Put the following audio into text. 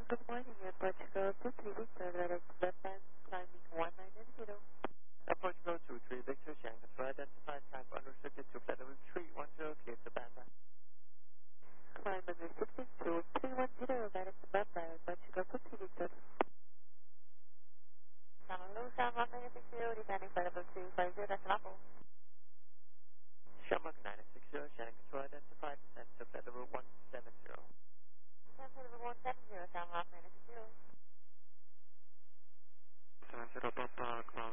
Good morning, Portugal 23 Victor, westbound climbing 1990. Portugal 23 Victor, Shanghai for identified type unrestricted to Federal Retreat 10, clear to Banda. Climb unrestricted to 310, direct to Banda, Portugal 23 Victor. San Luis, 1960, returning Federal 350, that's Apple. Shamrock 960, Shanghai for identified descent to Federal 170. Federal 170, San Luis, 960. 70 Papa,